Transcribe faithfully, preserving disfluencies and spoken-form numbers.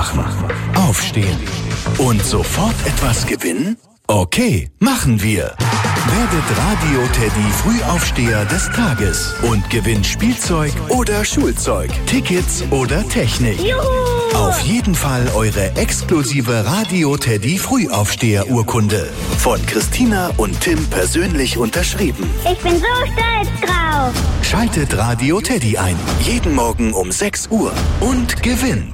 Aufwachen, Aufstehen und sofort etwas gewinnen? Okay, machen wir. Werdet Radio Teddy Frühaufsteher des Tages und gewinnt Spielzeug oder Schulzeug, Tickets oder Technik. Juhu! Auf jeden Fall eure exklusive Radio Teddy Frühaufsteher-Urkunde. Von Christina und Tim persönlich unterschrieben. Ich bin so stolz drauf. Schaltet Radio Teddy ein. Jeden Morgen um sechs Uhr und gewinnt.